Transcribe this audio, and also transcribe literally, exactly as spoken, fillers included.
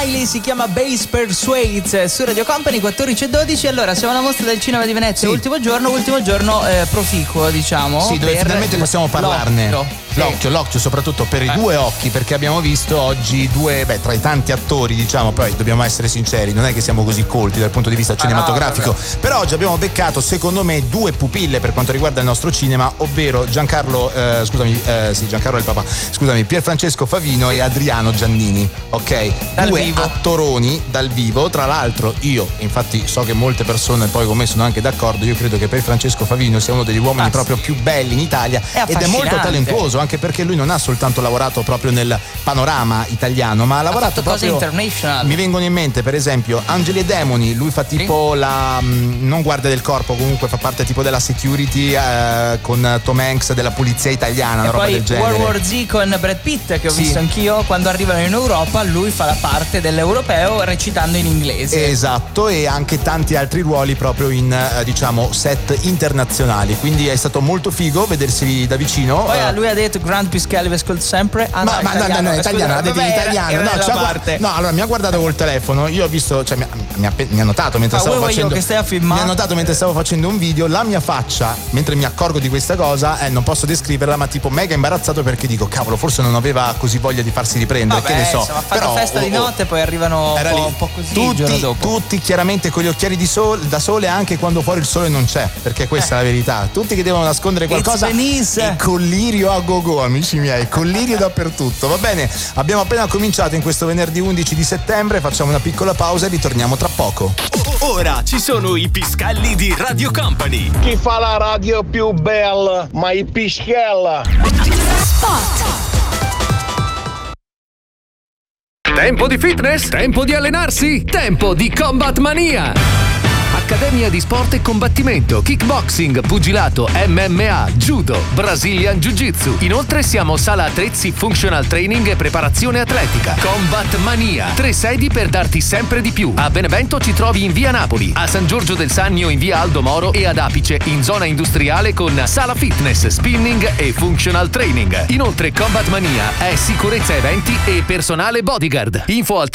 Miley, si chiama Bass Persuades su Radio Company, quattordici e dodici. Allora, siamo alla mostra del cinema di Venezia, sì. ultimo giorno, ultimo giorno eh, proficuo, diciamo. Sì, dove finalmente possiamo parlarne. L'occhio. L'occhio, l'occhio soprattutto per i eh. due occhi, perché abbiamo visto oggi due, beh, tra i tanti attori, diciamo, poi dobbiamo essere sinceri, non è che siamo così colti dal punto di vista cinematografico, ah, no, però oggi abbiamo beccato, secondo me, due pupille per quanto riguarda il nostro cinema, ovvero Giancarlo, eh, scusami, eh, sì, Giancarlo è il papà, scusami, Pierfrancesco Favino e Adriano Giannini, ok? Dal due vivo. attoroni dal vivo, tra l'altro io, infatti so che molte persone poi con me sono anche d'accordo, io credo che Pierfrancesco Favino sia uno degli uomini ah, proprio sì. più belli in Italia è ed è molto talentuoso, anche perché lui non ha soltanto lavorato proprio nel panorama italiano, ma ha lavorato ha proprio cose international. Mi vengono in mente per esempio Angeli e Demoni, lui fa tipo sì. la mh, non guardia del corpo, comunque fa parte tipo della security eh, con Tom Hanks della polizia italiana, e una roba poi del genere. World War Z con Brad Pitt, che ho sì. visto anch'io, quando arrivano in Europa lui fa la parte dell'europeo recitando in inglese. Esatto, e anche tanti altri ruoli proprio in eh, diciamo set internazionali, quindi è stato molto figo vedersi da vicino. Poi uh, lui ha detto Grant Piscali ascolta sempre. Ah, ma, no, ma no, no, no, è italiano, ha detto italiano. Era, no, era cioè, no, allora mi ha guardato col telefono, io ho visto, cioè mi ha, mi ha, mi ha notato mentre ah, stavo facendo. Che stai a filmare? Mi ha notato mentre stavo facendo un video, la mia faccia, mentre mi accorgo di questa cosa, eh, non posso descriverla, ma tipo mega imbarazzato perché dico, cavolo, forse non aveva così voglia di farsi riprendere, vabbè, che ne so. Insomma, ha fatto però festa oh, di notte, oh, poi arrivano un po', un po' così tutti, il giorno dopo. Tutti chiaramente con gli occhiali di sole, da sole anche quando fuori il sole non c'è, perché questa eh. è la verità. Tutti che devono nascondere qualcosa. E collirio a go-go, amici miei, collirio dappertutto. Va bene, abbiamo appena cominciato in questo venerdì undici di settembre, facciamo una piccola pausa e ritorniamo tra poco. Ora ci sono i Piscalli di Radio Company. Chi fa la radio più bella, ma i Piscella. Spot. Tempo di fitness? Tempo di allenarsi? Tempo di Combat Mania! Accademia di Sport e Combattimento, Kickboxing, Pugilato, M M A, Judo, Brazilian Jiu-Jitsu. Inoltre siamo sala attrezzi, functional training e preparazione atletica. Combat Mania. Tre sedi per darti sempre di più. A Benevento ci trovi in via Napoli, a San Giorgio del Sannio in via Aldo Moro e ad Apice in zona industriale con sala fitness, spinning e functional training. Inoltre Combat Mania è sicurezza eventi e personale bodyguard. Info al